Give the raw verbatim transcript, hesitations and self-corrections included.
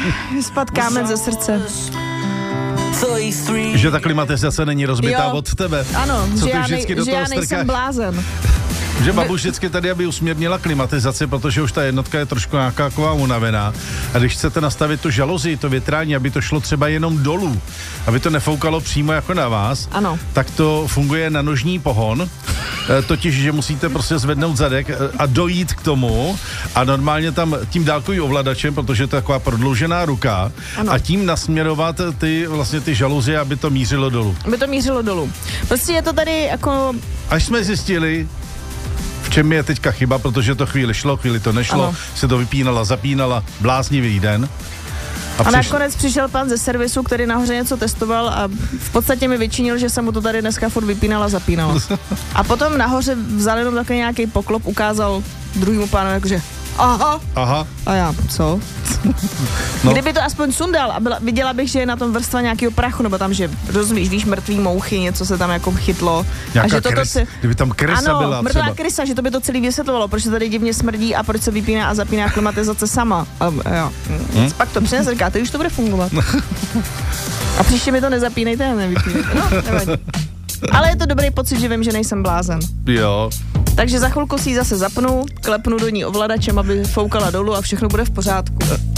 Spad kámen ze srdce. Že ta klimatizace není rozbitá Jo. od tebe. Ano, Co že ty já, vždycky nej, do že toho já nejsem strkáš? blázen. Že babu vždycky tady, aby usměrnila klimatizaci, protože už ta jednotka je trošku nějaká taková unavená. A když chcete nastavit tu žaluzii, to větrání, aby to šlo třeba jenom dolů, aby to nefoukalo přímo jako na vás, Ano. tak to funguje na nožní pohon. E, Totiž, že musíte prostě zvednout zadek e, a dojít k tomu a normálně tam tím dálkovým ovladačem, protože to je taková prodloužená ruka, Ano. a tím nasměrovat ty vlastně ty žaluzie, aby to mířilo dolů. Aby to mířilo dolů. Prostě je to tady jako... Až jsme zjistili, v čem je teďka chyba, protože to chvíli šlo, chvíli to nešlo, Ano. se to vypínala, zapínala, bláznivý den. A přiš- nakonec přišel pan ze servisu, který nahoře něco testoval a v podstatě mi vyčinil, že se mu to tady dneska furt vypínalo a zapínalo. A potom nahoře vzal jenom takový nějaký poklop, ukázal druhýmu pánu, jakože aha. Aha, A já, co? No. Kdyby to aspoň sundal a byla, viděla bych, že je na tom vrstva nějakého prachu, nebo tam, že rozumíš, víš, mrtvý mouchy, něco se tam jako chytlo. nějaká a že toto krys, se... kdyby tam krysa Ano, byla mrtvá třeba. krysa, že to by to celý vysvětlovalo, proč se tady divně smrdí a proč se vypíná a zapíná klimatizace sama. A, jo. Hmm? Pak to přines, říká, teď už to bude fungovat. A příště mi to nezapínejte a nevypínejte. No, nevadí. Ale je to dobrý pocit, že vím, že nejsem blázen. Jo. Takže za chvilku si ji zase zapnu, klepnu do ní ovladačem, aby foukala dolů a všechno bude v pořádku.